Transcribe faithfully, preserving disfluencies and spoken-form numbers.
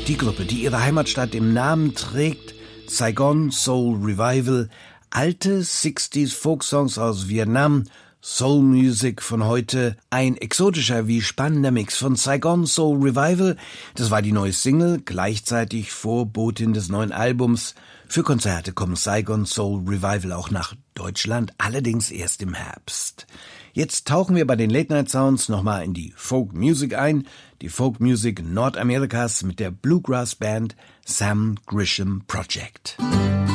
Die Gruppe, die ihre Heimatstadt im Namen trägt, Saigon Soul Revival, alte sechziger Folksongs aus Vietnam, Soul Music von heute, ein exotischer wie spannender Mix von Saigon Soul Revival. Das war die neue Single, gleichzeitig Vorbotin des neuen Albums. Für Konzerte kommt Saigon Soul Revival auch nach Deutschland, allerdings erst im Herbst. Jetzt tauchen wir bei den Late Night Sounds nochmal in die Folk Music ein, die Folk Music Nordamerikas mit der Bluegrass Band Sam Grisham Project.